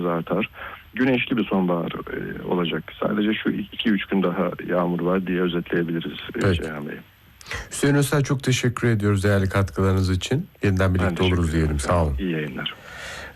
biraz artar. Güneşli bir sonbahar olacak. Sadece şu 2-3 gün daha yağmur var diye özetleyebiliriz Ceyhan Bey. Hüseyin Öztay, çok teşekkür ediyoruz değerli katkılarınız için. Yeniden birlikte oluruz diyelim. Sağ olun. İyi yayınlar.